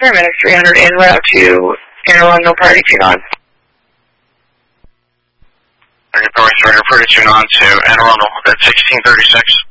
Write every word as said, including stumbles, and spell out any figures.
paramedic three hundred en route to Anne Arundel, priority tune on. Okay, priority three hundred, priority tune on to Anne Arundel, at sixteen thirty-six.